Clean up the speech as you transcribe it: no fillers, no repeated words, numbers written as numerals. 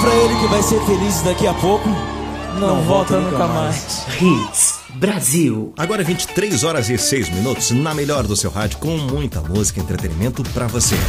pra ele que vai ser feliz daqui a pouco. Não volta nunca mais. Hits Brasil. Agora 23 horas e 6 minutos na melhor do seu rádio, com muita música e entretenimento pra você.